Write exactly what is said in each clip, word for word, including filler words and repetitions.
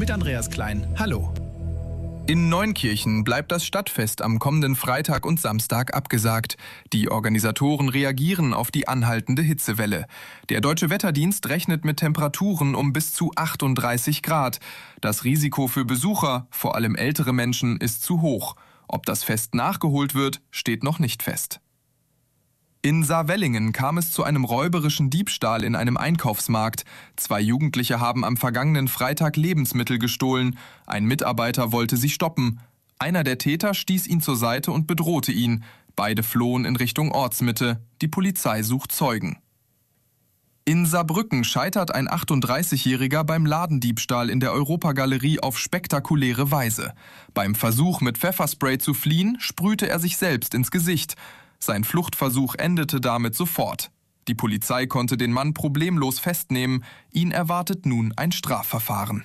mit Andreas Klein. Hallo. In Neunkirchen bleibt das Stadtfest am kommenden Freitag und Samstag abgesagt. Die Organisatoren reagieren auf die anhaltende Hitzewelle. Der Deutsche Wetterdienst rechnet mit Temperaturen um bis zu achtunddreißig Grad. Das Risiko für Besucher, vor allem ältere Menschen, ist zu hoch. Ob das Fest nachgeholt wird, steht noch nicht fest. In Saarwellingen kam es zu einem räuberischen Diebstahl in einem Einkaufsmarkt. Zwei Jugendliche haben am vergangenen Freitag Lebensmittel gestohlen. Ein Mitarbeiter wollte sie stoppen. Einer der Täter stieß ihn zur Seite und bedrohte ihn. Beide flohen in Richtung Ortsmitte. Die Polizei sucht Zeugen. In Saarbrücken scheitert ein achtunddreißigjähriger beim Ladendiebstahl in der Europagalerie auf spektakuläre Weise. Beim Versuch, mit Pfefferspray zu fliehen, sprühte er sich selbst ins Gesicht. Sein Fluchtversuch endete damit sofort. Die Polizei konnte den Mann problemlos festnehmen. Ihn erwartet nun ein Strafverfahren.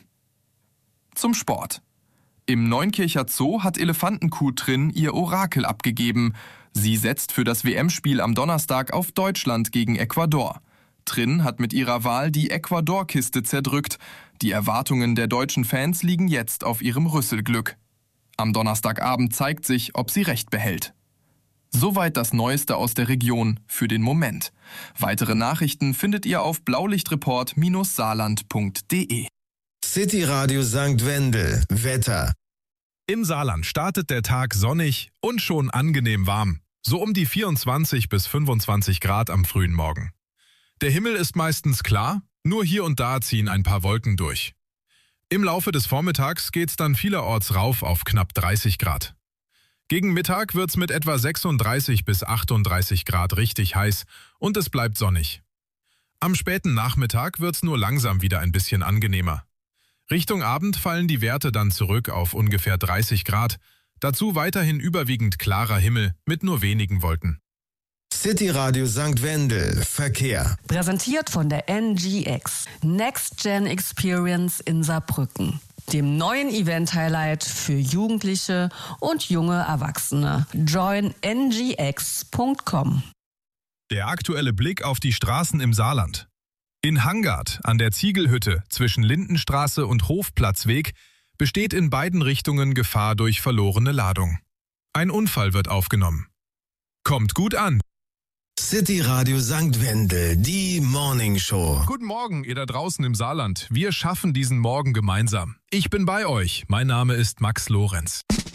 Zum Sport. Im Neunkircher Zoo hat Elefantenkuh Trin ihr Orakel abgegeben. Sie setzt für das W M-Spiel am Donnerstag auf Deutschland gegen Ecuador. Trin hat mit ihrer Wahl die Ecuador-Kiste zerdrückt. Die Erwartungen der deutschen Fans liegen jetzt auf ihrem Rüsselglück. Am Donnerstagabend zeigt sich, ob sie recht behält. Soweit das Neueste aus der Region für den Moment. Weitere Nachrichten findet ihr auf blaulichtreport saarland punkt de. City Radio Sankt Wendel. Wetter. Im Saarland startet der Tag sonnig und schon angenehm warm. So um die vierundzwanzig bis fünfundzwanzig Grad am frühen Morgen. Der Himmel ist meistens klar, nur hier und da ziehen ein paar Wolken durch. Im Laufe des Vormittags geht's dann vielerorts rauf auf knapp dreißig Grad. Gegen Mittag wird's mit etwa sechsunddreißig bis achtunddreißig Grad richtig heiß und es bleibt sonnig. Am späten Nachmittag wird's nur langsam wieder ein bisschen angenehmer. Richtung Abend fallen die Werte dann zurück auf ungefähr dreißig Grad, dazu weiterhin überwiegend klarer Himmel mit nur wenigen Wolken. City Radio Sankt Wendel. Verkehr. Präsentiert von der N G X. Next Gen Experience in Saarbrücken. Dem neuen Event-Highlight für Jugendliche und junge Erwachsene. join n g x punkt com. Der aktuelle Blick auf die Straßen im Saarland. In Hangard an der Ziegelhütte zwischen Lindenstraße und Hofplatzweg besteht in beiden Richtungen Gefahr durch verlorene Ladung. Ein Unfall wird aufgenommen. Kommt gut an! City Radio Sankt Wendel, die Morning Show. Guten Morgen, ihr da draußen im Saarland. Wir schaffen diesen Morgen gemeinsam. Ich bin bei euch. Mein Name ist Max Lorenz.